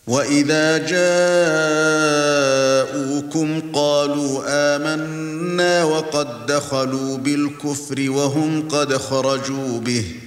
وَإِذَا جَاءُوكُمْ قَالُوا آمَنَّا وَقَدْ دَخَلُوا بِالْكُفْرِ وَهُمْ قَدْ خَرَجُوا بِهِ